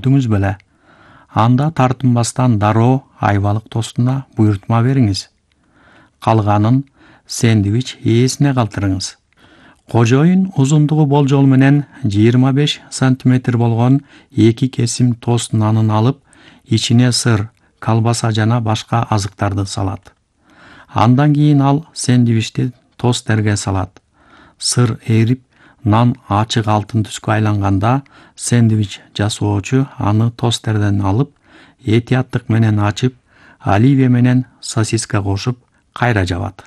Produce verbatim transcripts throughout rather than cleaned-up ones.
көрдүңүз беле? Анда тартынбастан дароо айвалык тостуна буйртма бериңиз. Калганын сэндвич ээсине калтырыңыз. Кожоюн узундугу болжол менен жыйырма беш сантиметр болгон эки кесим тост нанын алып, ичине сыр, колбаса жана башка азыктарды салат. Андан кийин ал сэндвичти тосттерге салат. Сыр эрип, нан ачык алтын түскө айланганда, сэндвич жасоочу аны тосттерден алып, этияттык менен ачып, оливье менен сосиска кошуп, кайра жабат.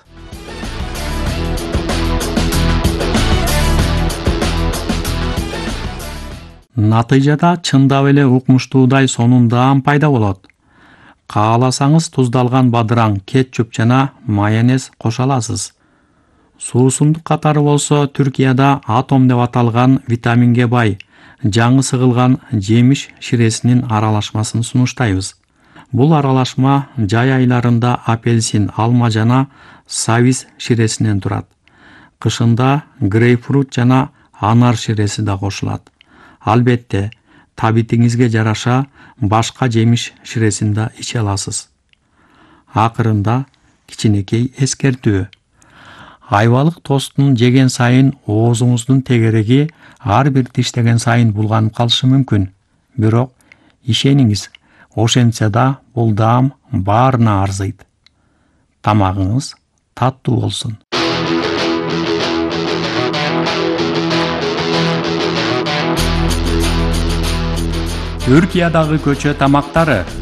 Натыйжада чындап эле укмуштуудай сонун даам пайда болот. Кааласаңыз туздалган бадыраң, кетчуп жана майонез кошо аласыз. Суусундук катары болсо Түркияда атом деп аталган витаминге бай, жаңы сыгылган жемиш ширесинин аралашмасын сунуштайбыз. Бул аралашма жай айларында апельсин, алма жана савиз ширесинен турат. Кышында грейпфрут жана анар ширеси да кошулат. Албетте, табитиңизге жараша башка жемиш ширесин да иче аласыз. Акырында кичинекей эскертүү. Айвалык тостун жеген сайын оозуңуздун тегереги ар бир тиштеген сайын булганып калышы мүмкүн. Бирок ишениңиз, ошентсе да бул даам баарына арзыйт. Тамагыңыз таттуу болсун. Түркиядагы көчө тамактары.